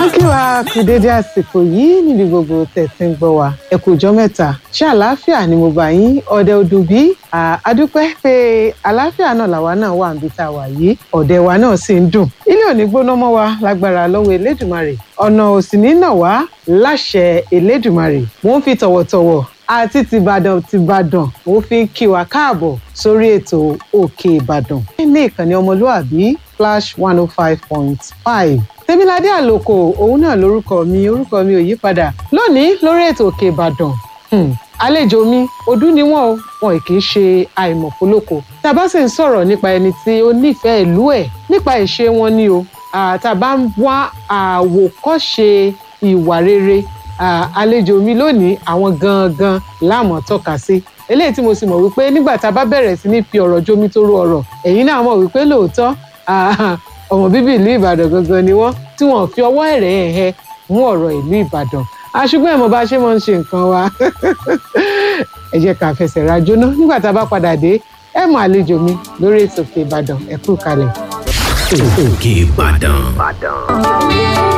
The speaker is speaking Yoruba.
Akíwa kú dédé àsìkò yìí níbi gbogbo tẹ̀sí ń gbọ́ wa. Ẹ kú ọjọ́ mẹ́ta. Ṣé àlàáfíà ni mo bá yín? Ọ̀dẹ ọdún bí? Adúpẹ́ pé àlàáfíà náà làwa náà wà níbi tá a wà yìí. Ọ̀dẹ wa náà sì ń dùn. Ilé ò ní gbóná mọ́ wa lágbára lọ́wọ́ Elédùmarè. Ọ̀nà ò sì ní nà wá láṣẹ Elédùmarè. Mo ń fi tọ̀wọ̀tọ̀wọ̀ àti tìbàdàn mo fi ń kí wa káàbọ̀ sórí ètò Òkè Ìbàdàn ní ìkànnì ọmọlúàbí Flash 105.5. Tèmiládé Àlòkò òun náà orúkọ mi ò yí padà. Lónìí lórí ètò Òkè Ìbàdàn àlejò mi ọdún ni wọn kì í ṣe àìmọ̀polóko. Tá bá sì ń sọ̀rọ̀ nípa ẹni tí ó nífẹ̀ẹ́ ìlú ẹ̀ nípa ìṣe wọn ni o. Tá bá ń wá àwòkọ́ṣe ìwà rere àlejò mi lónìí àwọn gangan láàmú tọ́ka sí. Eléyìí tí mo sì mọ̀ wípé nígbà tá a bá bẹ̀rẹ̀ sí ní fi ọ̀rọ̀ jómitóró ọ̀rọ̀ ẹ̀yin náà mọ̀ wípé lóòótọ́ ọmọ bíbí ìlú Ìbàdàn gangan ni wọ́n tí wọ́n fi ọwọ́ ẹ̀rẹ̀ ẹ̀hẹ́ mú ọ̀rọ̀ ìlú Ìbàdàn. Ṣùgbọ́n ẹ mọ̀ bá ṣe máa ń ṣe nǹkan wa. Ẹ jẹ́ ká fẹsẹ̀ rajó ná. Nígbà tá a bá padà dé ẹ mọ̀ àlejò mi lórí ètò Òkè Ìbàdàn. Ẹ kú kalẹ̀. Òkè Ìbàdàn.